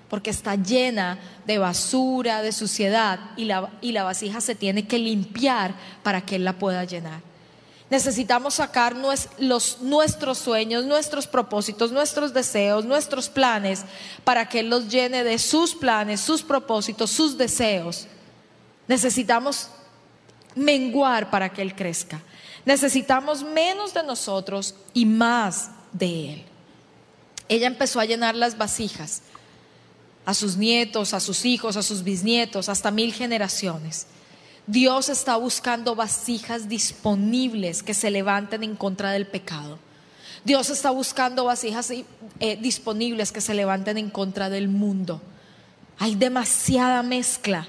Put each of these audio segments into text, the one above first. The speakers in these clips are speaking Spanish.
porque está llena de basura, de suciedad, y la vasija se tiene que limpiar para que Él la pueda llenar. Necesitamos sacar nuestros sueños, nuestros propósitos, nuestros deseos, nuestros planes, para que Él los llene de sus planes, sus propósitos, sus deseos. Necesitamos menguar para que Él crezca. Necesitamos menos de nosotros y más de Él. Ella empezó a llenar las vasijas a sus nietos, a sus hijos, a sus bisnietos, hasta 1000 generaciones. Dios está buscando vasijas disponibles que se levanten en contra del pecado. Dios está buscando vasijas disponibles que se levanten en contra del mundo. Hay demasiada mezcla,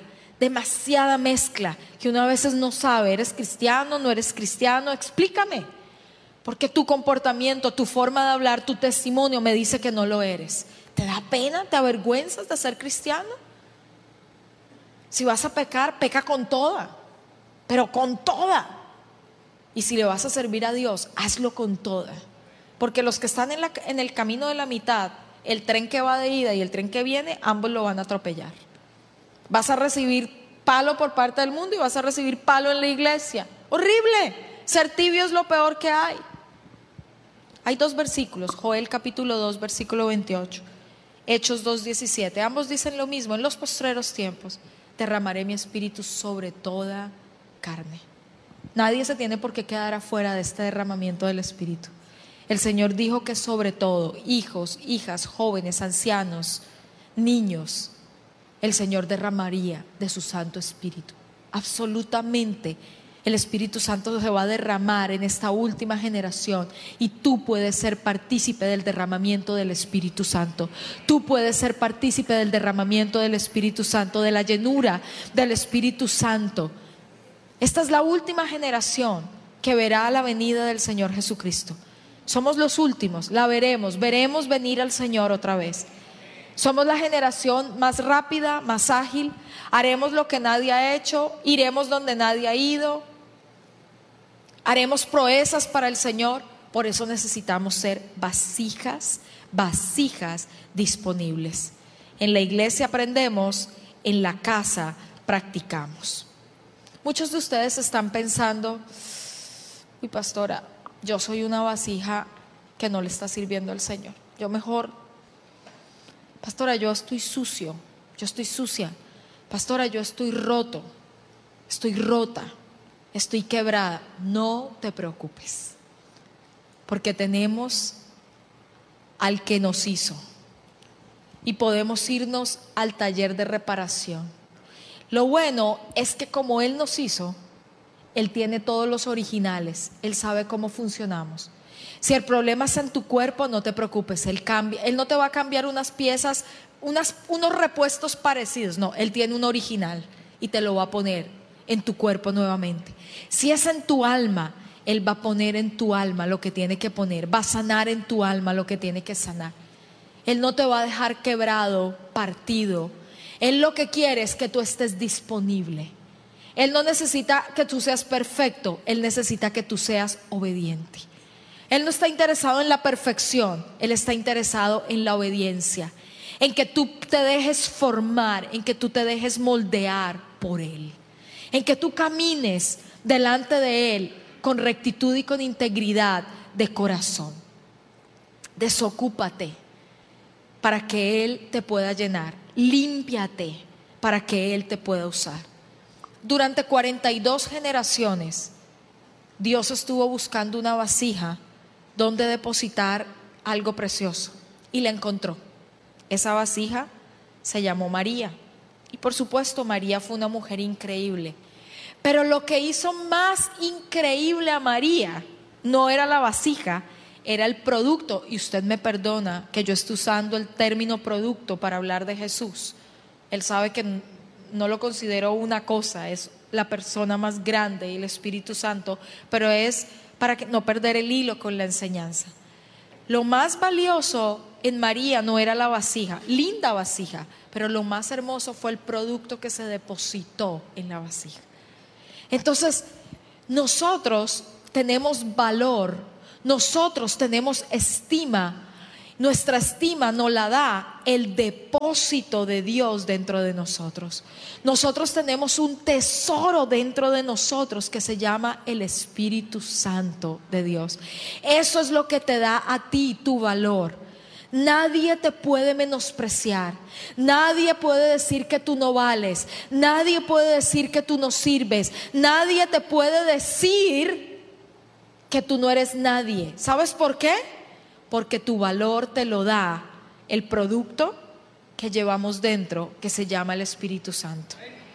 que uno a veces no sabe. ¿Eres cristiano? ¿No eres cristiano? Explícame. Porque tu comportamiento, tu forma de hablar, tu testimonio me dice que no lo eres. ¿Te da pena? ¿Te avergüenzas de ser cristiano? Si vas a pecar, peca con toda, pero con toda. Y si le vas a servir a Dios, hazlo con toda. Porque los que están en el camino de la mitad, el tren que va de ida y el tren que viene, ambos lo van a atropellar. Vas a recibir palo por parte del mundo y vas a recibir palo en la iglesia. ¡Horrible! Ser tibio es lo peor que hay. Hay 2 versículos, Joel capítulo 2, versículo 28, Hechos 2:17, ambos dicen lo mismo: en los postreros tiempos derramaré mi espíritu sobre toda carne. Nadie se tiene por qué quedar afuera de este derramamiento del espíritu. El Señor dijo que sobre todo, hijos, hijas, jóvenes, ancianos, niños, el Señor derramaría de su Santo Espíritu. Absolutamente. El Espíritu Santo se va a derramar en esta última generación, y tú puedes ser partícipe del derramamiento del Espíritu Santo. Tú puedes ser partícipe del derramamiento del Espíritu Santo, de la llenura del Espíritu Santo. Esta es la última generación que verá la venida del Señor Jesucristo. Somos los últimos, la veremos venir al Señor otra vez. Somos la generación más rápida, más ágil. Haremos lo que nadie ha hecho, iremos donde nadie ha ido, haremos proezas para el Señor. Por eso necesitamos ser vasijas disponibles. En la iglesia aprendemos, en la casa practicamos. Muchos de ustedes están pensando: uy, pastora, yo soy una vasija que no le está sirviendo al Señor. Yo mejor, pastora, yo estoy sucio, yo estoy sucia. Pastora, yo estoy roto, estoy rota, estoy quebrada. No te preocupes, porque tenemos al que nos hizo y podemos irnos al taller de reparación. Lo bueno es que como Él nos hizo, Él tiene todos los originales, Él sabe cómo funcionamos. Si el problema está en tu cuerpo, no te preocupes, Él no te va a cambiar unas piezas, unos repuestos parecidos. No, Él tiene un original y te lo va a poner en tu cuerpo nuevamente. Si es en tu alma, Él va a poner en tu alma lo que tiene que poner, va a sanar en tu alma lo que tiene que sanar. Él no te va a dejar quebrado, partido. Él lo que quiere es que tú estés disponible. Él no necesita que tú seas perfecto, Él necesita que tú seas obediente. Él no está interesado en la perfección, Él está interesado en la obediencia, en que tú te dejes formar, en que tú te dejes moldear por Él, en que tú camines delante de Él con rectitud y con integridad de corazón. Desocúpate para que Él te pueda llenar. Límpiate para que Él te pueda usar. Durante 42 generaciones, Dios estuvo buscando una vasija donde depositar algo precioso, y la encontró. Esa vasija se llamó María, y por supuesto María fue una mujer increíble. Pero lo que hizo más increíble a María no era la vasija, era el producto. Y usted me perdona que yo esté usando el término producto para hablar de Jesús. Él sabe que no lo considero una cosa, es la persona más grande y el Espíritu Santo, pero es para no perder el hilo con la enseñanza. Lo más valioso en María no era la vasija, linda vasija, pero lo más hermoso fue el producto que se depositó en la vasija. Entonces, nosotros tenemos valor, nosotros tenemos estima, Nuestra estima nos la da el depósito de Dios dentro de nosotros. Nosotros tenemos un tesoro dentro de nosotros que se llama el Espíritu Santo de Dios. Eso es lo que te da a ti tu valor. Nadie te puede menospreciar. Nadie puede decir que tú no vales. Nadie puede decir que tú no sirves. Nadie te puede decir que tú no eres nadie. ¿Sabes por qué? Porque tu valor te lo da el producto que llevamos dentro, que se llama el Espíritu Santo.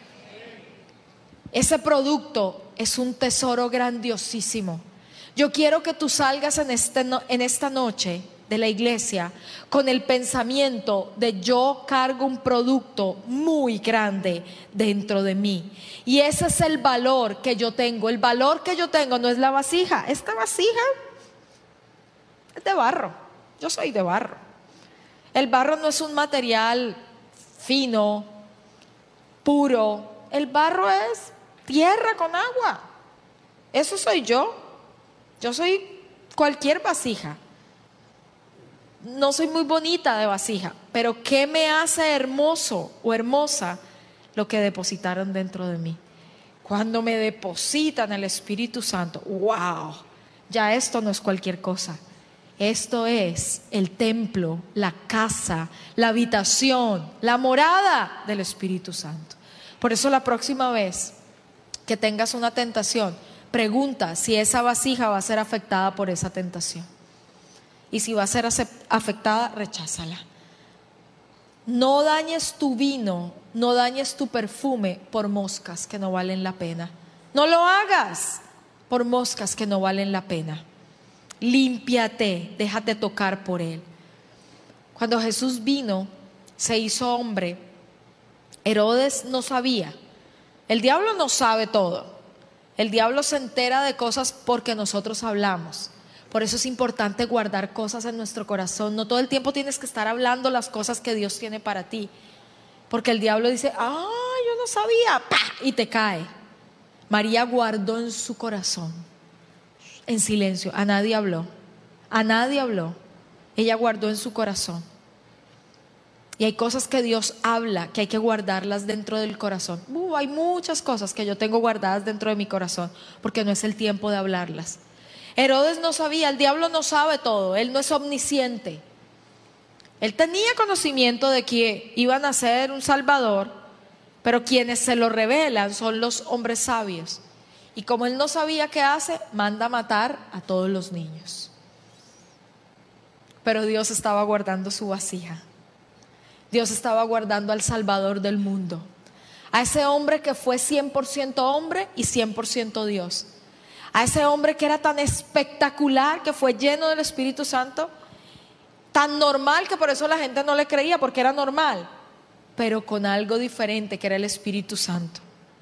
Ese producto es un tesoro grandiosísimo. Yo quiero que tú salgas en esta noche de la iglesia con el pensamiento de: yo cargo un producto muy grande dentro de mí, y ese es el valor que yo tengo. El valor que yo tengo no es la vasija. Esta vasija es de barro. Yo soy de barro. El barro no es un material fino, puro. El barro es tierra con agua. Eso soy yo. Yo soy cualquier vasija. No soy muy bonita de vasija, pero ¿qué me hace hermoso o hermosa? Lo que depositaron dentro de mí. Cuando me depositan el Espíritu Santo, wow, ya esto no es cualquier cosa. Esto es el templo, la casa, la habitación, la morada del Espíritu Santo. Por eso la próxima vez que tengas una tentación, pregunta si esa vasija va a ser afectada por esa tentación. Y si va a ser afectada, recházala. No dañes tu vino, no dañes tu perfume por moscas que no valen la pena. No lo hagas por moscas que no valen la pena. Límpiate, déjate tocar por Él. Cuando Jesús vino, se hizo hombre. Herodes no sabía. El diablo no sabe todo. El diablo se entera de cosas porque nosotros hablamos. Por eso es importante guardar cosas en nuestro corazón. No todo el tiempo tienes que estar hablando las cosas que Dios tiene para ti, porque el diablo dice: yo no sabía, ¡pah!, y te cae. María guardó en su corazón, en silencio. A nadie habló. Ella guardó en su corazón. Y hay cosas que Dios habla que hay que guardarlas dentro del corazón. Hay muchas cosas que yo tengo guardadas dentro de mi corazón, porque no es el tiempo de hablarlas. Herodes no sabía. El diablo no sabe todo. Él no es omnisciente. Él tenía conocimiento de que iban a ser un Salvador, pero quienes se lo revelan son los hombres sabios. Y como él no sabía qué hace, manda a matar a todos los niños. Pero Dios estaba guardando su vasija. Dios estaba guardando al Salvador del mundo, a ese hombre que fue 100% hombre y 100% Dios. A ese hombre que era tan espectacular, que fue lleno del Espíritu Santo, tan normal que por eso la gente no le creía, porque era normal, pero con algo diferente, que era el Espíritu Santo.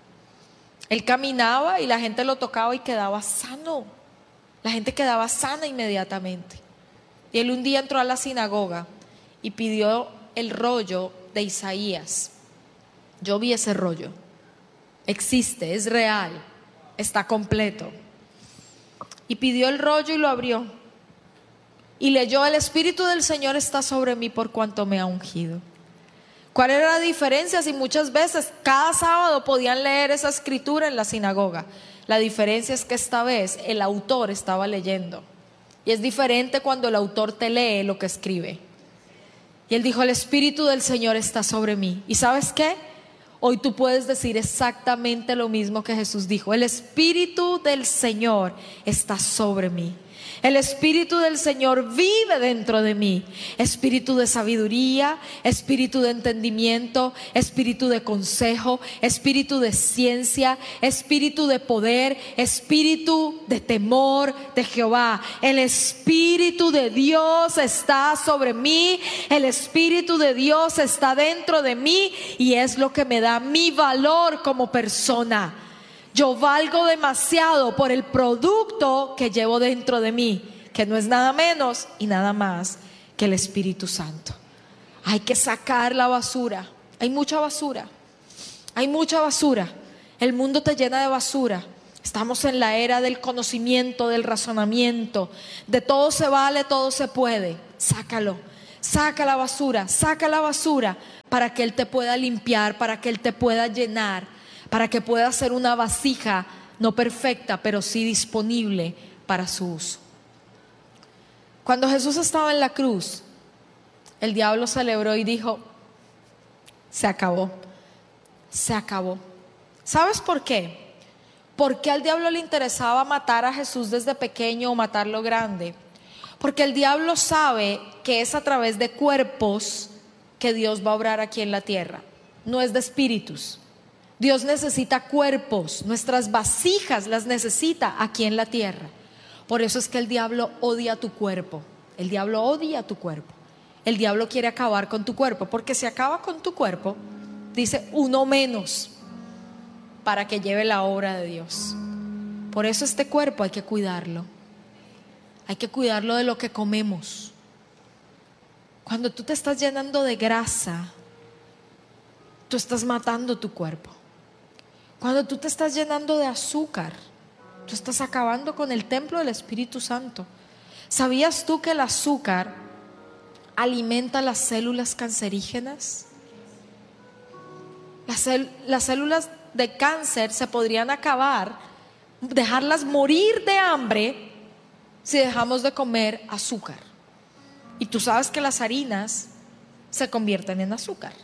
Él caminaba y la gente lo tocaba y quedaba sano. La gente quedaba sana inmediatamente. Y él un día entró a la sinagoga y pidió el rollo de Isaías. Yo vi ese rollo. Existe, es real, está completo. Y pidió el rollo y lo abrió. Y leyó: el Espíritu del Señor está sobre mí por cuanto me ha ungido. ¿Cuál era la diferencia? Si muchas veces cada sábado podían leer esa escritura en la sinagoga. La diferencia es que esta vez el autor estaba leyendo. Y es diferente cuando el autor te lee lo que escribe. Y él dijo: el Espíritu del Señor está sobre mí. ¿Y sabes qué? Hoy tú puedes decir exactamente lo mismo que Jesús dijo: el Espíritu del Señor está sobre mí. El Espíritu del Señor vive dentro de mí. Espíritu de sabiduría, espíritu de entendimiento, espíritu de consejo, espíritu de ciencia, espíritu de poder, espíritu de temor de Jehová. El Espíritu de Dios está sobre mí. El Espíritu de Dios está dentro de mí, y es lo que me da mi valor como persona. Yo valgo demasiado por el producto que llevo dentro de mí, que no es nada menos y nada más que el Espíritu Santo. Hay que sacar la basura. Hay mucha basura. Hay mucha basura. El mundo te llena de basura. Estamos en la era del conocimiento, del razonamiento, de todo se vale, todo se puede. Sácalo. saca la basura para que Él te pueda limpiar, para que Él te pueda llenar, para que pueda ser una vasija no perfecta, pero sí disponible para su uso. Cuando Jesús estaba en la cruz, el diablo celebró y dijo: se acabó, se acabó. ¿Sabes por qué? ¿Por qué al diablo le interesaba matar a Jesús desde pequeño o matarlo grande? Porque el diablo sabe que es a través de cuerpos que Dios va a obrar aquí en la tierra, no es de espíritus. Dios necesita cuerpos, nuestras vasijas las necesita aquí en la tierra. Por eso es que el diablo odia tu cuerpo. El diablo odia tu cuerpo. El diablo quiere acabar con tu cuerpo, porque si acaba con tu cuerpo, dice uno menos para que lleve la obra de Dios. Por eso este cuerpo hay que cuidarlo. Hay que cuidarlo de lo que comemos. Cuando tú te estás llenando de grasa, tú estás matando tu cuerpo. Cuando tú te estás llenando de azúcar, tú estás acabando con el templo del Espíritu Santo. ¿Sabías tú que el azúcar alimenta las células cancerígenas? Las células de cáncer se podrían acabar, dejarlas morir de hambre si dejamos de comer azúcar. Y tú sabes que las harinas se convierten en azúcar.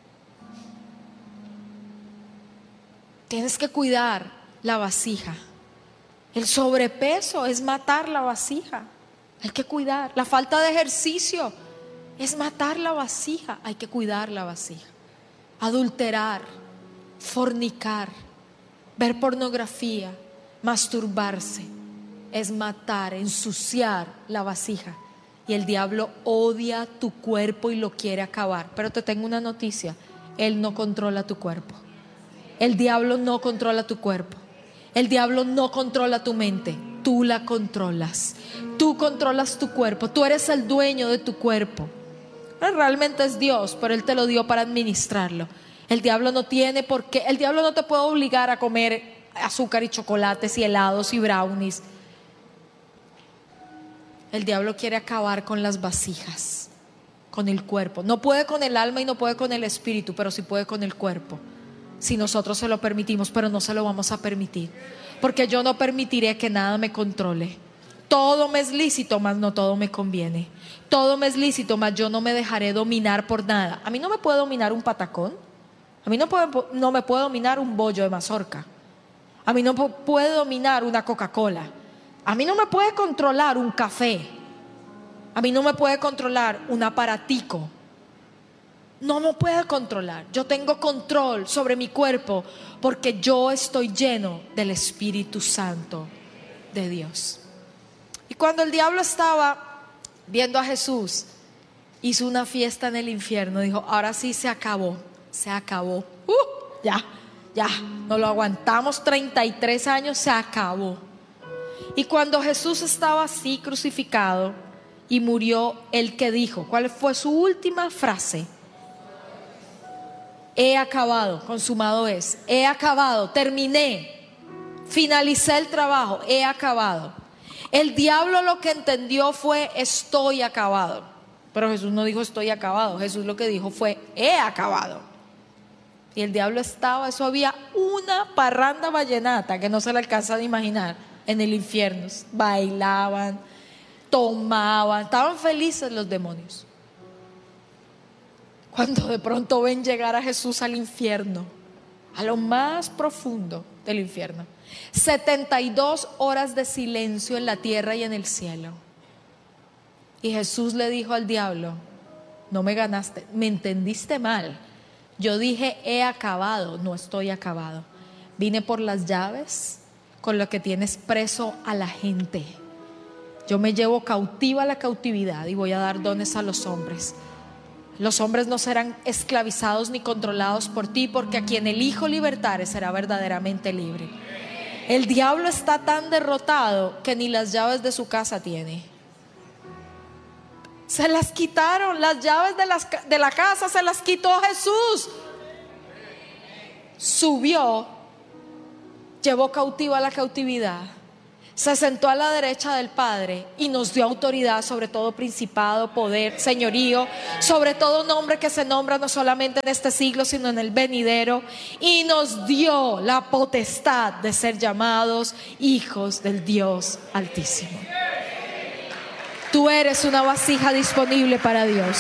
Tienes que cuidar la vasija. El sobrepeso es matar la vasija. Hay que cuidar. La falta de ejercicio es matar la vasija. Hay que cuidar la vasija. Adulterar, fornicar, ver pornografía, masturbarse, es matar, ensuciar la vasija. Y el diablo odia tu cuerpo y lo quiere acabar. Pero te tengo una noticia: Él no controla tu cuerpo. El diablo no controla tu cuerpo. El diablo no controla tu mente. Tú la controlas. Tú controlas tu cuerpo. Tú eres el dueño de tu cuerpo. Realmente es Dios, pero Él te lo dio para administrarlo. El diablo no tiene por qué. El diablo no te puede obligar a comer azúcar y chocolates y helados y brownies. El diablo quiere acabar con las vasijas, con el cuerpo. No puede con el alma y no puede con el espíritu, pero sí puede con el cuerpo, si nosotros se lo permitimos. Pero no se lo vamos a permitir, porque yo no permitiré que nada me controle. Todo me es lícito, mas no todo me conviene. Todo me es lícito, mas yo no me dejaré dominar por nada. A mí no me puede dominar un patacón. A mí no me puede dominar un bollo de mazorca. A mí no puede dominar una Coca-Cola. A mí no me puede controlar un café. A mí no me puede controlar un aparatico. No me puede controlar. Yo tengo control sobre mi cuerpo porque yo estoy lleno del Espíritu Santo de Dios. Y cuando el diablo estaba viendo a Jesús, hizo una fiesta en el infierno. Dijo: ahora sí se acabó, se acabó. Ya, no lo aguantamos 33 años, se acabó. Y cuando Jesús estaba así crucificado y murió, el que dijo, ¿cuál fue su última frase? He acabado, consumado es. He acabado, terminé, finalicé el trabajo, he acabado. El diablo lo que entendió fue: estoy acabado. Pero Jesús no dijo estoy acabado. Jesús lo que dijo fue: he acabado. Y el diablo estaba, eso había una parranda vallenata que no se le alcanza a imaginar en el infierno. Bailaban, tomaban, estaban felices los demonios. Cuando de pronto ven llegar a Jesús al infierno, a lo más profundo del infierno, 72 horas de silencio en la tierra y en el cielo. Y Jesús le dijo al diablo: no me ganaste, me entendiste mal. Yo dije he acabado, no estoy acabado. Vine por las llaves con lo que tienes preso a la gente. Yo me llevo cautiva la cautividad y voy a dar dones a los hombres. Los hombres no serán esclavizados ni controlados por ti, porque a quien el Hijo libertare será verdaderamente libre. El diablo está tan derrotado que ni las llaves de su casa tiene. Se las quitaron, las llaves de la casa se las quitó Jesús. Subió, llevó cautiva la cautividad, se sentó a la derecha del Padre y nos dio autoridad sobre todo principado, poder, señorío, sobre todo nombre que se nombra no solamente en este siglo sino en el venidero, y nos dio la potestad de ser llamados hijos del Dios Altísimo. Tú eres una vasija disponible para Dios.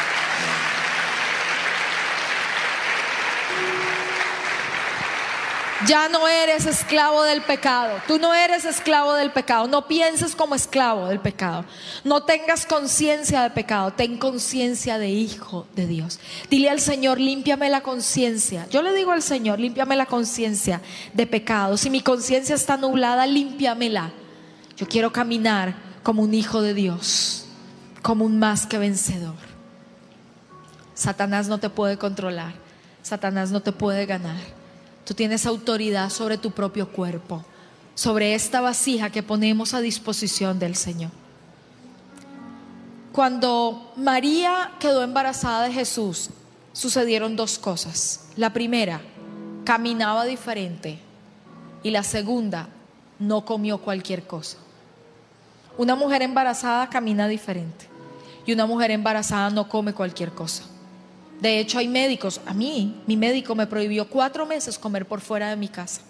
Ya no eres esclavo del pecado. Tú no eres esclavo del pecado. No pienses como esclavo del pecado. No tengas conciencia de pecado. Ten conciencia de hijo de Dios. Dile al Señor, límpiame la conciencia. Yo le digo al Señor, límpiame la conciencia de pecado. Si mi conciencia está nublada, límpiamela. Yo quiero caminar como un hijo de Dios, como un más que vencedor. Satanás no te puede controlar. Satanás no te puede ganar. Tú tienes autoridad sobre tu propio cuerpo, sobre esta vasija que ponemos a disposición del Señor. Cuando María quedó embarazada de Jesús, sucedieron dos cosas. La primera, caminaba diferente, y la segunda, no comió cualquier cosa. Una mujer embarazada camina diferente, y una mujer embarazada no come cualquier cosa. De hecho hay médicos, mi médico me prohibió 4 meses comer por fuera de mi casa,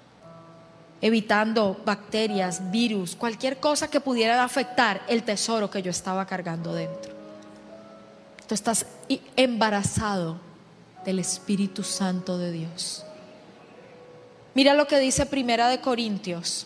evitando bacterias, virus, cualquier cosa que pudiera afectar el tesoro que yo estaba cargando dentro. Tú estás embarazado del Espíritu Santo de Dios. Mira lo que dice 1 Corintios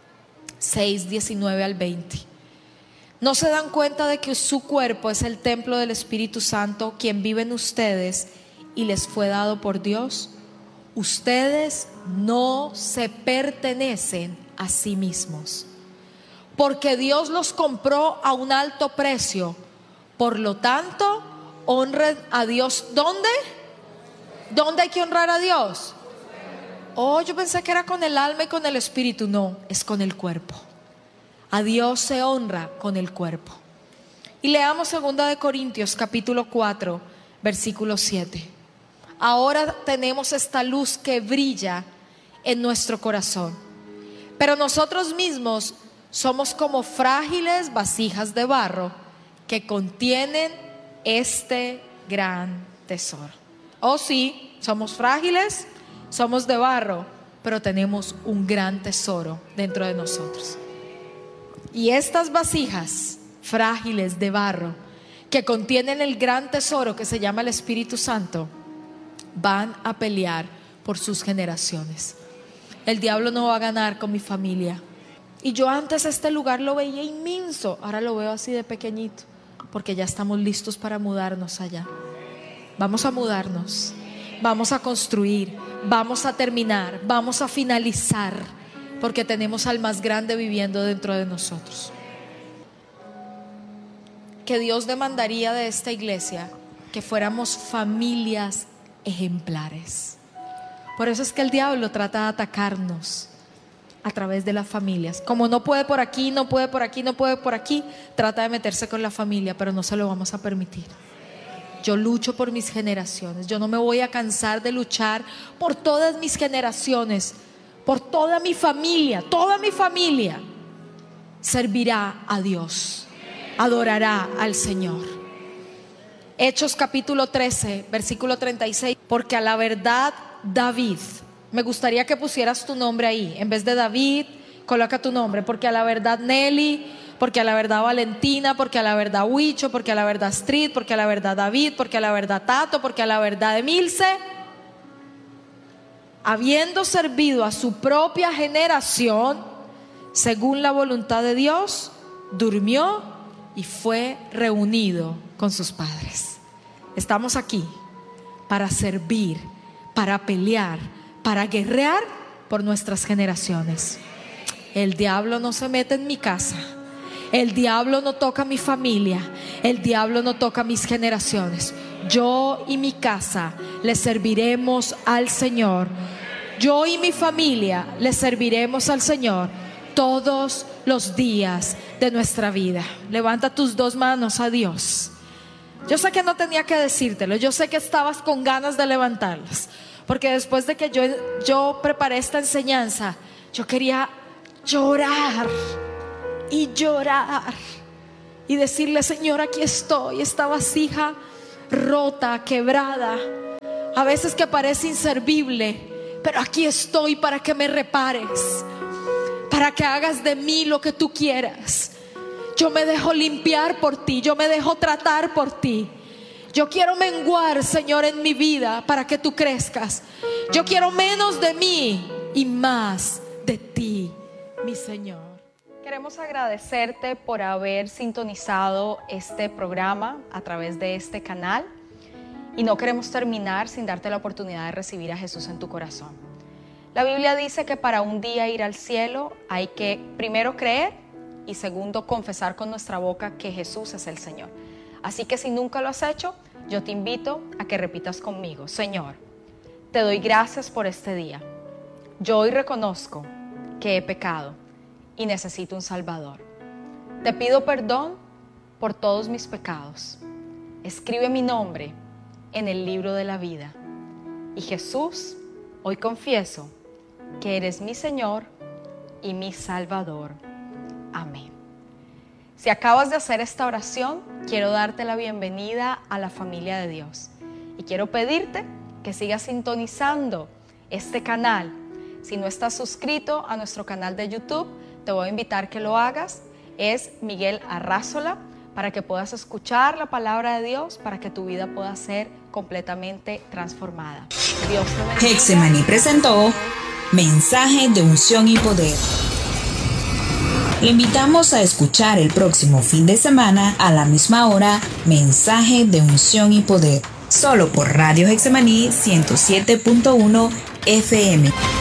6, 19 al 20. ¿No se dan cuenta de que su cuerpo es el templo del Espíritu Santo, quien vive en ustedes y les fue dado por Dios? Ustedes no se pertenecen a sí mismos, porque Dios los compró a un alto precio. Por lo tanto, honren a Dios. ¿Dónde? ¿Dónde hay que honrar a Dios? Oh, yo pensé que era con el alma y con el espíritu. No, es con el cuerpo. A Dios se honra con el cuerpo. Y leamos 2 Corintios capítulo 4 versículo 7. Ahora tenemos esta luz que brilla en nuestro corazón, pero nosotros mismos somos como frágiles vasijas de barro que contienen este gran tesoro. Oh sí, somos frágiles, somos de barro, pero tenemos un gran tesoro dentro de nosotros. Y estas vasijas frágiles de barro que contienen el gran tesoro que se llama el Espíritu Santo van a pelear por sus generaciones. El diablo no va a ganar con mi familia. Y yo antes este lugar lo veía inmenso, ahora lo veo así de pequeñito, porque ya estamos listos para mudarnos allá. Vamos a mudarnos, vamos a construir, vamos a terminar, vamos a finalizar, porque tenemos al más grande viviendo dentro de nosotros. Que Dios demandaría de esta iglesia que fuéramos familias ejemplares. Por eso es que el diablo trata de atacarnos a través de las familias. Como no puede por aquí, no puede por aquí, no puede por aquí, trata de meterse con la familia, pero no se lo vamos a permitir. Yo lucho por mis generaciones. Yo no me voy a cansar de luchar por todas mis generaciones, por toda mi familia. Toda mi familia servirá a Dios, adorará al Señor. Hechos capítulo 13 versículo 36. Porque a la verdad David, me gustaría que pusieras tu nombre ahí, en vez de David coloca tu nombre. Porque a la verdad Nelly, porque a la verdad Valentina, porque a la verdad Huicho, porque a la verdad Astrid, porque a la verdad David, porque a la verdad Tato, porque a la verdad Emilce, habiendo servido a su propia generación según la voluntad de Dios, durmió y fue reunido con sus padres. Estamos aquí para servir, para pelear, para guerrear por nuestras generaciones. El diablo no se mete en mi casa, el diablo no toca mi familia, el diablo no toca mis generaciones. Yo y mi casa le serviremos al Señor. Yo y mi familia le serviremos al Señor todos los días de nuestra vida. Levanta tus 2 manos a Dios. Yo sé que no tenía que decírtelo, yo sé que estabas con ganas de levantarlas, porque después de que yo preparé esta enseñanza, yo quería llorar y llorar y decirle: Señor, aquí estoy, esta vasija rota, quebrada, a veces que parece inservible, pero aquí estoy para que me repares, para que hagas de mí lo que tú quieras. Yo me dejo limpiar por ti, yo me dejo tratar por ti. Yo quiero menguar, Señor, en mi vida para que tú crezcas. Yo quiero menos de mí y más de ti, mi Señor. Queremos agradecerte por haber sintonizado este programa a través de este canal, y no queremos terminar sin darte la oportunidad de recibir a Jesús en tu corazón. La Biblia dice que para un día ir al cielo hay que primero creer y segundo confesar con nuestra boca que Jesús es el Señor. Así que si nunca lo has hecho, yo te invito a que repitas conmigo: Señor, te doy gracias por este día. Yo hoy reconozco que he pecado y necesito un Salvador. Te pido perdón por todos mis pecados. Escribe mi nombre en el libro de la vida. Y Jesús, hoy confieso que eres mi Señor y mi Salvador. Amén. Si acabas de hacer esta oración, quiero darte la bienvenida a la familia de Dios. Y quiero pedirte que sigas sintonizando este canal. Si no estás suscrito a nuestro canal de YouTube, te voy a invitar que lo hagas. Es Miguel Arrazola, para que puedas escuchar la palabra de Dios, para que tu vida pueda ser completamente transformada. Dios te bendiga. Hexemaní presentó Mensaje de Unción y Poder. Le invitamos a escuchar el próximo fin de semana a la misma hora Mensaje de Unción y Poder, solo por Radio Hexemaní 107.1 FM.